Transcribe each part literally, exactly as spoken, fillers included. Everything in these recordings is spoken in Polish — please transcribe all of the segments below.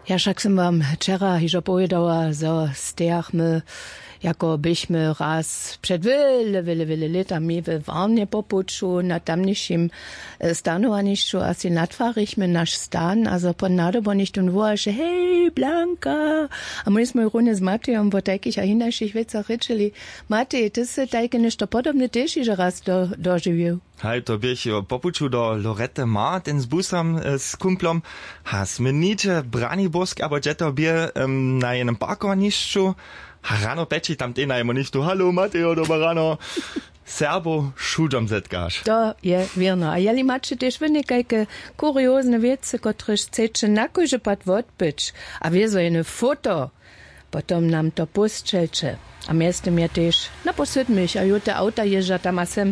Ja však som vám včera hižo povedala, zo stiachmy, jako byśmy raz przed wiele, wiele, wiele latami w Warnie popuczu na tamniejszym stanowaniszczu asi natwariliśmy nasz stan, also ponado bo nicht und wołasze, hej, Blanka, a myśmy runę z Matejom w takich a hinajszych wiecach ryczeli, Matej, ty se takie nešto podobne też iże raz do, dożywił. Hej, to bych popuču do Lorette Mar, ten z busom, z kumplom, has my niče Braniborsk, aber jeto bie um, na jenem parkowanišću, a rano peči tam te najmo ništu, halo Mateo, dobar rano, Serbo šudžom zetkaš. To je vjerno. A jeli mače tež v nekajke kuriozne vece, kotrež ceče nakojže pat vodpič, a viezo jene foto, potom nam to postčelče. A miestem je tež, naposud mich, a jute auta ježa tam a sem.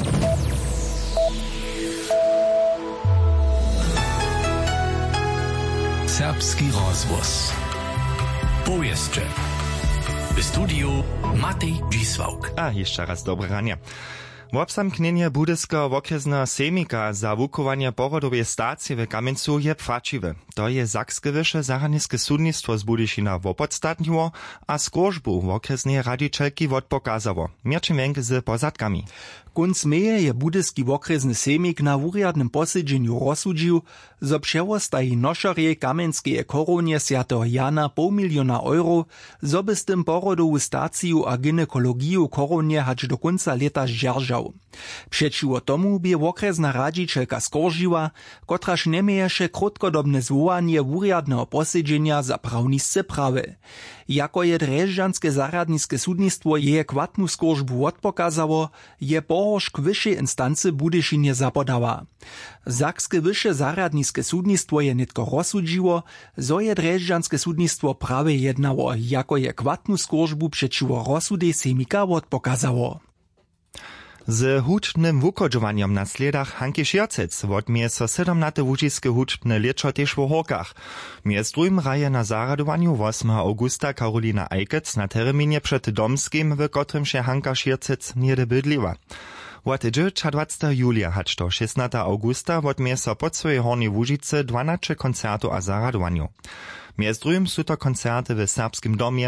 Serbski rozvoz. Powieszcze. W studiu Matej Dzisłauk. A jeszcze raz dobre ranie. W obsamknienie budyskiego wokrezna semika za wukowanie porodowej stacji w Kamieńcu je płaciwe. To je Sakskie Wyższe Zahraniczne Sudnictwo z Budyszina wopodstatniło, a skrożbu wokreznej radzicielki wodpokazało. Mierczym węg z pozadkami. Kunc meje je budyski wokrezny semik na wuriadnym posiedzeniu rozsudził, zo przewostají nošorje Kamieńskiej koronie Świętego Jana pół miliona euro, zo by z tym porodowu staciju a gynekologiju koronie hać do końca leta zdzierżał. Przeciwo tomu by wokrezna radzicielka skoržiła, kotraż nie mieješe krótkodobne zwołanie wuriadnego posiedzenia za prawnisce prawy. Jako je Drežďanske zaradniske sudnictwo je kwatnu skorżbu odpokazało, je pohořk wyższej instancy Budyšinie zapodała. Sakskie Wyższe zaradniske sudnictwo je nitko rozsudziło, zo je Drežďanske sudnictwo prawie jednało, jako je kwatnu skorżbu przeciwo rozsudej semika odpokazało. Z hučbnym wukodžovanjem na sledach Hanki Šircec wodmije so sedemnate łužiske hučbne lečo tež v Horkach. Mjez drugim raje na zaradowaniu ósmego augusta Karolina Ajkec na terminie przed Domskim, w kotrym się Hanka Šircec niede bydliwa. Wotedźe dwudziestego julia hać do szesnastego augusta wodmije so pod swojej Hornej Łužice dwanaście koncertu a zaradowaniu. Mjez drugim su to koncerty w Serbskim domie,